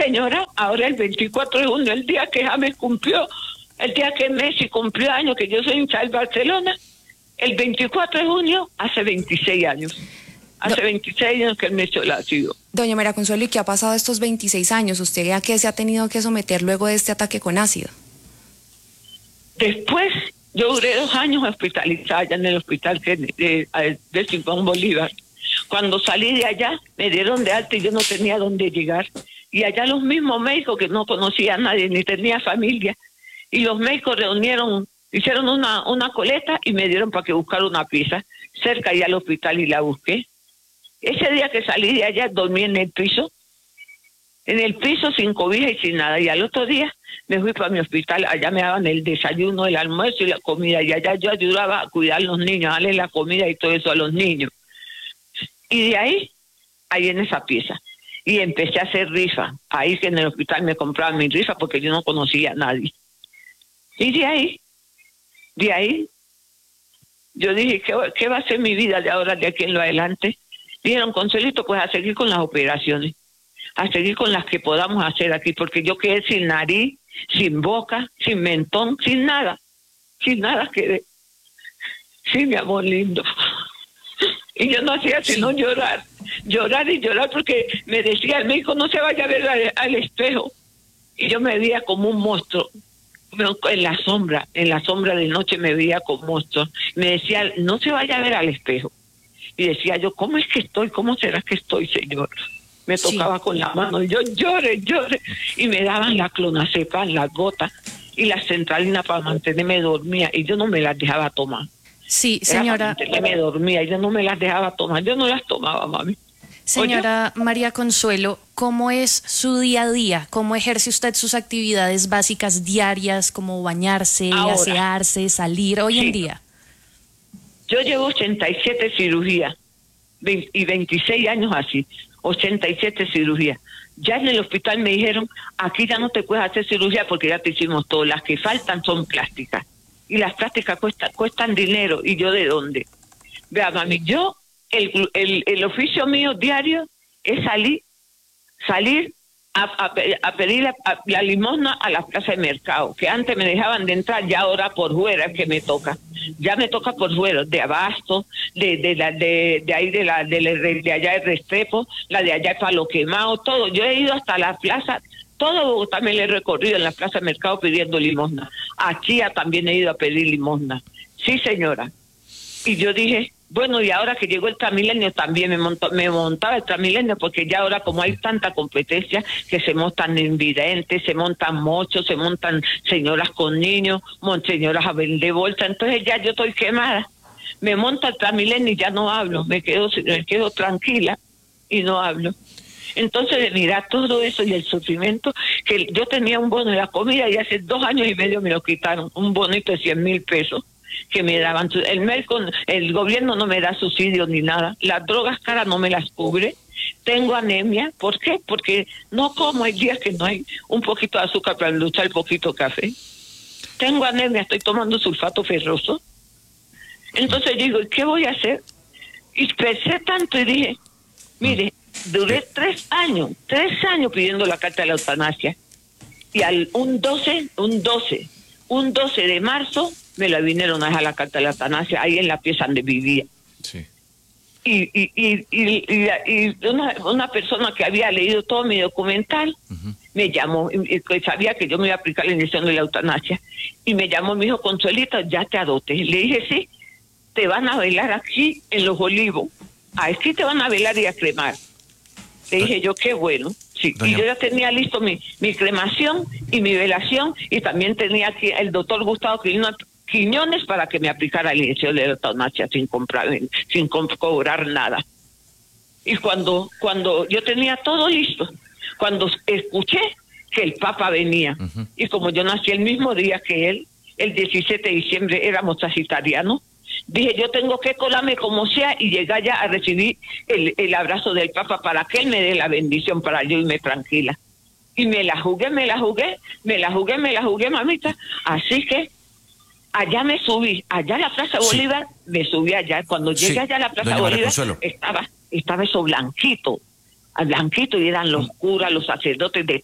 señora, ahora el 24 de junio, el día que James cumplió, el día que Messi cumplió años, que yo soy hincha del Barcelona, el 24 de junio, hace 26 años. Hace 26 años que él me echó el ácido. Doña María Consuelo, ¿y qué ha pasado estos 26 años? ¿Usted a qué se ha tenido que someter luego de este ataque con ácido? Después, yo duré 2 años hospitalizada allá en el hospital de Simón Bolívar. Cuando salí de allá, me dieron de alta y yo no tenía dónde llegar. Y allá los mismos médicos, que no conocía a nadie, ni tenía familia, y los médicos hicieron una coleta y me dieron para que buscara una pieza cerca allá al hospital y la busqué. Ese día que salí de allá, dormí en el piso sin cobija y sin nada. Y al otro día me fui para mi hospital, allá me daban el desayuno, el almuerzo y la comida. Y allá yo ayudaba a cuidar a los niños, a darle la comida y todo eso a los niños. Y de ahí en esa pieza. Y empecé a hacer rifa. Ahí que en el hospital me compraban mi rifa porque yo no conocía a nadie. Y de ahí, yo dije, ¿qué va a ser mi vida de ahora, de aquí en lo adelante? Dijeron, Consuelito, pues a seguir con las operaciones, a seguir con las que podamos hacer aquí, porque yo quedé sin nariz, sin boca, sin mentón, sin nada quedé. Sí, mi amor lindo. Y yo no hacía sino llorar y llorar, porque me decía el médico, no se vaya a ver al espejo. Y yo me veía como un monstruo. En la sombra de noche me veía como monstruo. Me decía, no se vaya a ver al espejo. Y decía yo, ¿cómo es que estoy? ¿Cómo será que estoy, señor? Me tocaba con la mano, y yo lloré, y me daban la clonazepam, las gotas, y la centralina para mantenerme dormida, y yo no me las dejaba tomar. Sí, señora. Me dormía, y yo no me las dejaba tomar, yo no las tomaba, mami. Señora María Consuelo, ¿cómo es su día a día? ¿Cómo ejerce usted sus actividades básicas diarias, como bañarse, asearse, salir hoy en día? Yo llevo 87 cirugías y 26 años así, 87 cirugías. Ya en el hospital me dijeron, aquí ya no te puedes hacer cirugía porque ya te hicimos todo, las que faltan son plásticas. Y las plásticas cuestan dinero, ¿y yo de dónde? Vea, mami, yo, el oficio mío diario es salir a pedir la limosna a la plaza de mercado, que antes me dejaban de entrar, ya ahora por fuera es que me toca. Ya me toca por fuera, de Abasto, de allá de Restrepo, la de allá de Palo Quemado, todo. Yo he ido hasta la plaza, todo Bogotá me lo he recorrido en la plaza de mercado pidiendo limosna. A Chía también he ido a pedir limosna. Sí, señora. Y yo dije, bueno, y ahora que llegó el Transmilenio también me montaba el Transmilenio, porque ya ahora como hay tanta competencia, que se montan invidentes, se montan mochos, se montan señoras con niños, señoras a vender bolsa, entonces ya yo estoy quemada. Me monta el Transmilenio y ya no hablo, me quedo tranquila y no hablo. Entonces, de mirar todo eso y el sufrimiento, que yo tenía un bono de la comida y hace 2 años y medio me lo quitaron, un bonito de 100,000 pesos. Que me daban, el gobierno no me da subsidio ni nada, las drogas caras no me las cubre, tengo anemia, ¿por qué? Porque no como, hay días que no hay un poquito de azúcar para luchar el poquito de café, tengo anemia, estoy tomando sulfato ferroso, entonces digo, ¿qué voy a hacer? Y pensé tanto y dije, mire, duré 3 años pidiendo la carta de la eutanasia, y un 12 de marzo me la vinieron a dejar la carta de la eutanasia ahí en la pieza donde vivía. Sí. Y una persona que había leído todo mi documental me llamó, y sabía que yo me iba a aplicar la inyección de la eutanasia, y me llamó, me dijo, Consuelito, ya te adopté. Le dije, sí, te van a velar aquí en Los Olivos, aquí te van a velar y a cremar. Le dije yo, qué bueno. Sí, y yo ya tenía listo mi cremación y mi velación, y también tenía aquí el doctor Gustavo Quiñones para que me aplicara la inyección de la eutanasia sin cobrar nada. Y cuando yo tenía todo listo, cuando escuché que el Papa venía, y como yo nací el mismo día que él, el 17 de diciembre, éramos sagitarianos, dije, yo tengo que colarme como sea y llegar ya a recibir el abrazo del Papa para que él me dé la bendición para yo irme tranquila. Y me la jugué, mamita. Así que allá me subí, allá a la Plaza Bolívar, me subí allá. Cuando llegué allá a la Plaza Bolívar, estaba eso blanquito, y eran los curas, los sacerdotes de